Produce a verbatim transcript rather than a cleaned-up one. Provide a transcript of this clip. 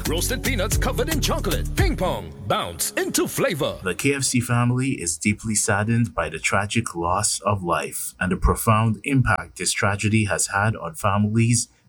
Roasted peanuts covered in chocolate. Ping pong. Bounce into flavor. The K F C family is deeply saddened by the tragic loss of life and the profound impact this tragedy has had on families